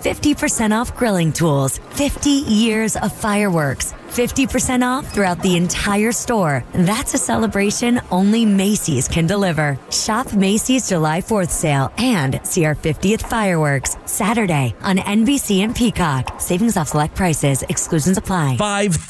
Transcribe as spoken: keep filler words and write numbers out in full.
fifty percent off grilling tools, fifty years of fireworks, fifty percent off throughout the entire store. That's a celebration only Macy's can deliver. Shop Macy's July fourth sale and see our fiftieth fireworks Saturday on N B C and Peacock. Savings off select prices. Exclusions apply. Five